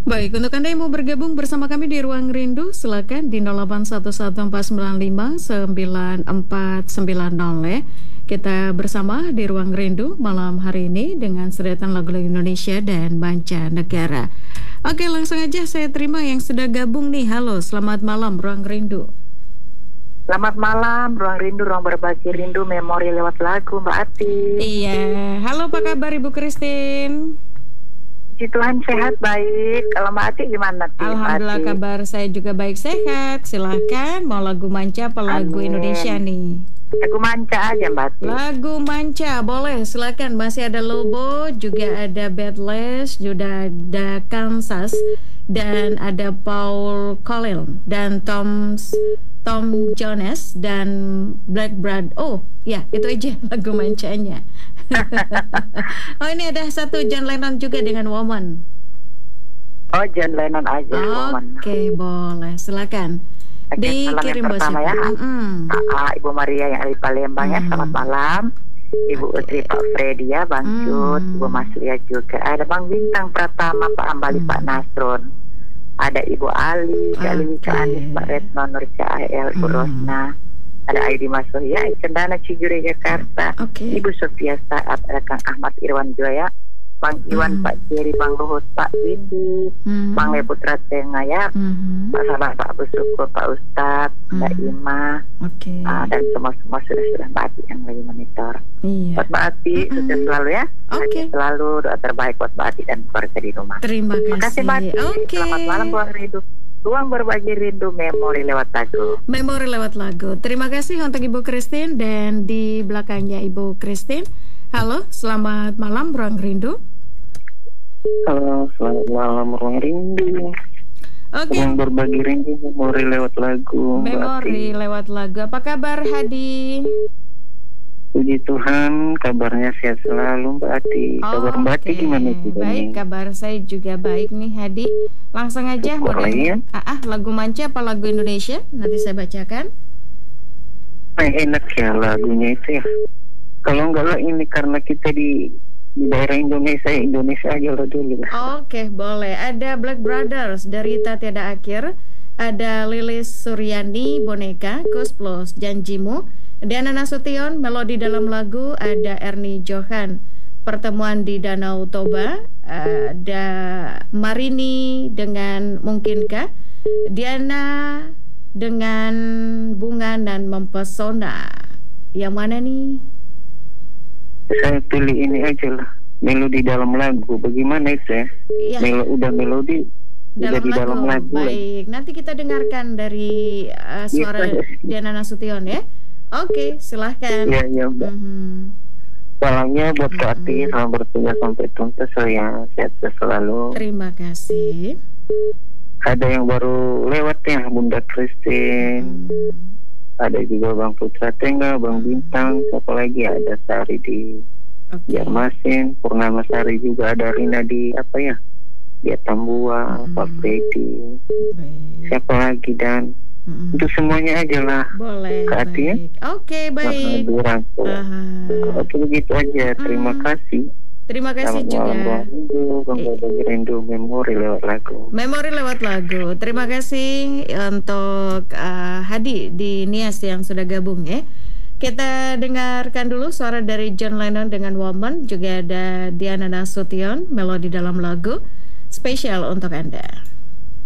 Baik, untuk Anda yang mau bergabung bersama kami di Ruang Rindu, silakan di 0811495949 ya. Kita bersama di Ruang Rindu malam hari ini dengan sedetan lagu-lagu Indonesia dan mancanegara. Oke, langsung aja saya terima yang sudah gabung nih. Halo, selamat malam Ruang Rindu. Selamat malam, Ruang Rindu, ruang berbagi rindu, memori lewat lagu, Mbak Ati. Iya, halo apa kabar Ibu Christine? Puji Tuhan sehat, baik. Kalau Mbak Ati gimana? Alhamdulillah kabar saya juga baik sehat. Silahkan, mau lagu manca apa lagu Indonesia nih? Lagu manca aja Mbak Ati. Lagu manca, boleh silakan. Masih ada Lobo, juga ada Bedless, juga ada Kansas, dan ada Paul Collill dan Tom Jones dan Black Brad. Oh ya, itu aja lagu mancanya. Oh, ini ada satu John Lennon juga dengan Woman. Oh, John Lennon aja. Oke, boleh silakan. Dikirim pertama ya. Ibu Maria yang ada di Palembang ya, selamat malam. Ibu Utri, Pak Freddy ya, Bang Cut, Ibu Maslia juga. Ada Bang Bintang Pratama, Pak Ambali, Pak Nasron. Ada Ibu Ali, Wika Anis, Pak Retno, Nur Cahaya, Ibu Rosna. Ada Aidi Masoya, Cendana Cijure Jakarta. Ibu Sofia Saat, ada Kang Ahmad Irwan Joya, Bang Iwan, Pak Jerry, Bang Luhut, Pak Windy, Bang Leputra Tengah ya, Pak Sabah, Pak Busukur, Pak Ustadz, Mbak Ima, dan semua sudah Mbak Ati yang lagi monitor. Buat Mbak Ati, sukses selalu ya. Selalu doa terbaik buat Mbak Ati dan keluarga di rumah. Terima kasih Mbak Ati. Selamat malam, Ruang Rindu. Ruang berbagi rindu, memori lewat lagu. Memori lewat lagu. Terima kasih untuk Ibu Christine dan di belakangnya Ibu Christine. Halo, selamat malam Ruang Rindu. Halo, selamat malam Ruang Rindu. Ruang berbagi rindu, memori lewat lagu. Memori lewat lagu. Apa kabar Hadi? Puji Tuhan, kabarnya sehat selalu Mbak Ati. Kabar Mbak Ati gimana juga? Baik, kabar saya juga baik nih Hadi. Langsung aja lagu manca apa lagu Indonesia? Nanti saya bacakan. Enak ya lagunya itu ya. Kalau enggak lah ini karena kita di daerah Indonesia aja lah dulu. Oke, boleh. Ada Black Brothers, Derita Tiada Akhir. Ada Lilis Suryani, Boneka, Kus Plus, Janjimu. Diana Nasution, Melodi Dalam Lagu. Ada Ernie Johan, Pertemuan di Danau Toba. Ada Marini dengan Mungkinkah. Diana dengan Bunga dan Mempesona. Yang mana nih? Saya pilih ini aja lah, Melodi Dalam Lagu. Bagaimana itu ya? Melodi dalam lagu. Baik, nanti kita dengarkan dari suara Diana Nasution ya. Oke, silahkan. Iya. Salamnya buat Kak Ati, selamat bertugas sampai tuntas, saya sehat selalu. Terima kasih. Ada yang baru lewat ya, Bunda Christine. Ada juga Bang Putra Tengah, Bang Bintang, siapa lagi, ada Sari di Jarmasin, Purnama Sari juga, ada Rina di di Tambua, Pak Freddy, siapa lagi, dan untuk semuanya aja lah. Boleh. Kak Ati ya. Oke, baik. Oke, begitu aja. Terima kasih. Terima kasih juga. Berbagi rindu, memori lewat lagu. Memori lewat lagu. Terima kasih untuk Hadi di Nias yang sudah gabung ya. Kita dengarkan dulu suara dari John Lennon dengan Woman. Juga ada Diana Nasution, Melodi Dalam Lagu. Spesial untuk Anda.